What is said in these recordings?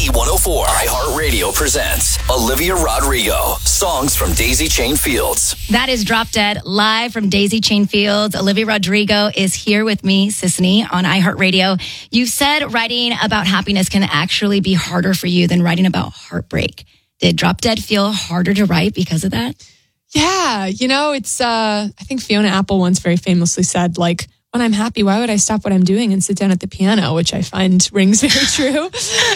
Z104 iHeartRadio presents Olivia Rodrigo, songs from Daisy Chain Fields. That is Drop Dead, live from Daisy Chain Fields. Olivia Rodrigo is here with me, Sisney, on iHeartRadio. You've said writing about happiness can actually be harder for you than writing about heartbreak. Did Drop Dead feel harder to write because of that? Yeah, it's, I think Fiona Apple once very famously said, like, when I'm happy, why would I stop what I'm doing and sit down at the piano, which I find rings very true.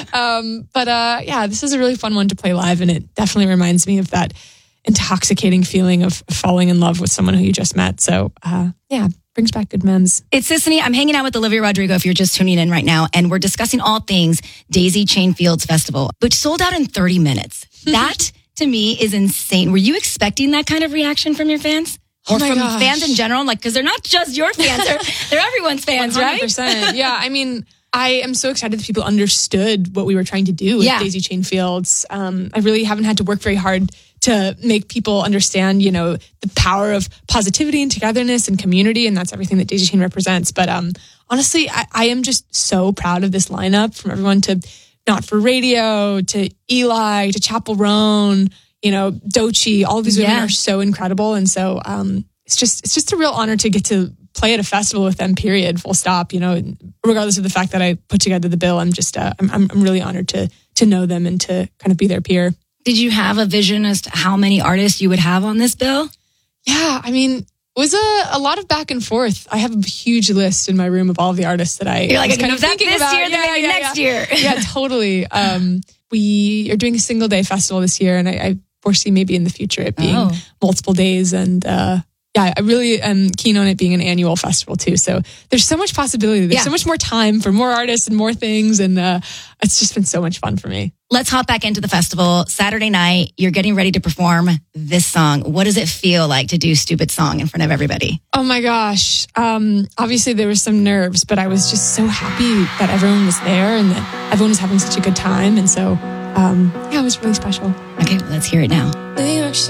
But this is a really fun one to play live, and it definitely reminds me of that intoxicating feeling of falling in love with someone who you just met. So, brings back good memories. It's Sisney. I'm hanging out with Olivia Rodrigo if you're just tuning in right now, and we're discussing all things Daisy Chain Fields Festival, which sold out in 30 minutes. That, to me, is insane. Were you expecting that kind of reaction from your fans? Or from fans in general? Like, because they're not just your fans, they're everyone's fans, 100%. Right? Yeah, I mean, I am so excited that people understood what we were trying to do with Daisy Chain Fields. I really haven't had to work very hard to make people understand, the power of positivity and togetherness and community, and that's everything that Daisy Chain represents. But honestly, I am just so proud of this lineup, from everyone to Not For Radio, to Eli, to Chappell Roan, Doechii. All of these women are so incredible. And so it's just a real honor to get to play at a festival with them, period, full stop. Regardless of the fact that I put together the bill, I'm just, I'm really honored to know them and to kind of be their peer. Did you have a vision as to how many artists you would have on this bill? Yeah, I mean, it was a lot of back and forth. I have a huge list in my room of all of the artists that You're like, kind of thinking this about. Year, then maybe next year. Yeah, totally. We are doing a single day festival this year, and I foresee maybe in the future it being multiple days. And I really am keen on it being an annual festival too. So there's so much possibility. There's so much more time for more artists and more things. And it's just been so much fun for me. Let's hop back into the festival. Saturday night, you're getting ready to perform this song. What does it feel like to do Stupid Song in front of everybody? Oh my gosh. Obviously there was some nerves, but I was just so happy that everyone was there and that everyone was having such a good time. And so, it was really special. Okay, let's hear it now.